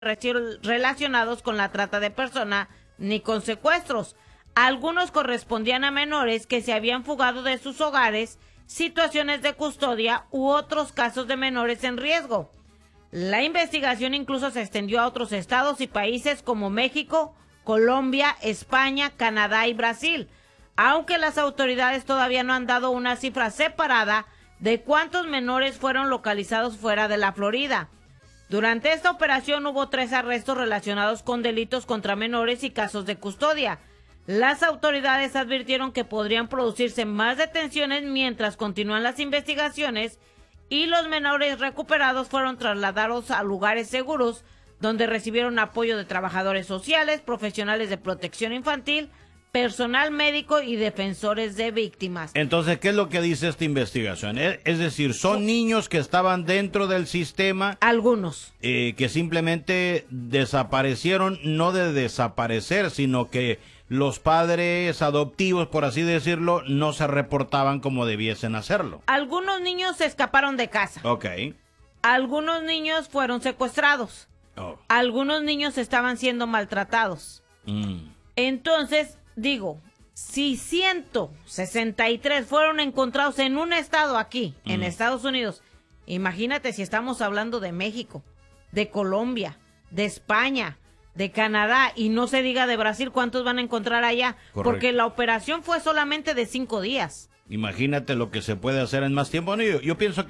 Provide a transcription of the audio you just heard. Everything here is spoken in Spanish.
relacionados con la trata de personas ni con secuestros. Algunos correspondían a menores que se habían fugado de sus hogares, situaciones de custodia u otros casos de menores en riesgo. La investigación incluso se extendió a otros estados y países como México, Colombia, España, Canadá y Brasil, aunque las autoridades todavía no han dado una cifra separada de cuántos menores fueron localizados fuera de la Florida. Durante esta operación hubo 3 arrestos relacionados con delitos contra menores y casos de custodia. Las autoridades advirtieron que podrían producirse más detenciones mientras continúan las investigaciones y los menores recuperados fueron trasladados a lugares seguros donde recibieron apoyo de trabajadores sociales, profesionales de protección infantil, personal médico y defensores de víctimas. Entonces, ¿qué es lo que dice esta investigación? Es decir, ¿son niños que estaban dentro del sistema? Algunos. Que simplemente desaparecieron, no de desaparecer, sino que los padres adoptivos, por así decirlo, no se reportaban como debiesen hacerlo. Algunos niños se escaparon de casa. Ok. Algunos niños fueron secuestrados. Oh. Algunos niños estaban siendo maltratados. Entonces, digo, si 163 fueron encontrados en un estado aquí, en Estados Unidos, imagínate si estamos hablando de México, de Colombia, de España, de Canadá, y no se diga de Brasil, ¿cuántos van a encontrar allá? Correcto. Porque la operación fue solamente de 5 días. Imagínate lo que se puede hacer en más tiempo. No, yo pienso que